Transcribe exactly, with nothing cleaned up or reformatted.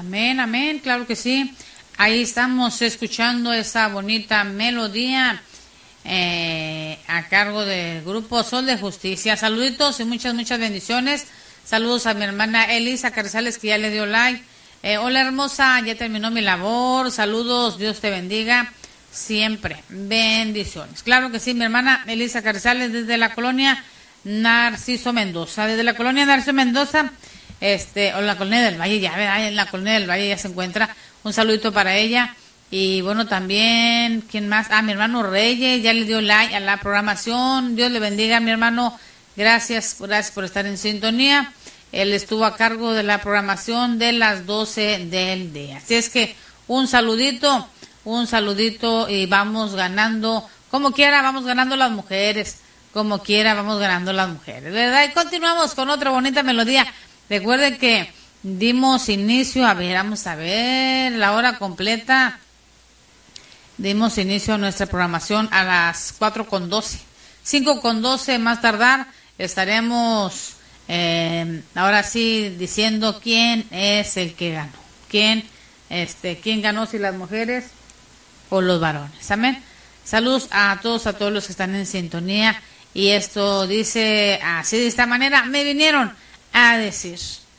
Amén, amén, claro que sí. Ahí estamos escuchando esa bonita melodía eh, a cargo del grupo Sol de Justicia. Saluditos y muchas, muchas bendiciones. Saludos a mi hermana Elisa Carzales, que ya le dio like. Eh, hola hermosa, ya terminó mi labor. Saludos, Dios te bendiga siempre. Bendiciones. Claro que sí, mi hermana Elisa Carzales desde la colonia Narciso Mendoza. Desde la colonia Narciso Mendoza, este, o la colonia del Valle, ya ¿verdad? En la colonia del Valle ya se encuentra. Un saludito para ella. Y bueno, también, ¿quién más? Ah, mi hermano Reyes, ya le dio like a la programación. Dios le bendiga, mi hermano. Gracias, gracias por estar en sintonía. Él estuvo a cargo de la programación de las doce del día. Así es que un saludito, un saludito y vamos ganando, como quiera, vamos ganando las mujeres. Como quiera, vamos ganando las mujeres, ¿verdad? Y continuamos con otra bonita melodía. Recuerden que dimos inicio, a ver, vamos a ver, la hora completa. Dimos inicio a nuestra programación a las cuatro con doce. cinco con doce más tardar estaremos eh, ahora sí diciendo quién es el que ganó. Quién, este, quién ganó, si las mujeres o los varones. Amén. Saludos a todos, a todos los que están en sintonía. Y esto dice así, de esta manera, me vinieron a decir.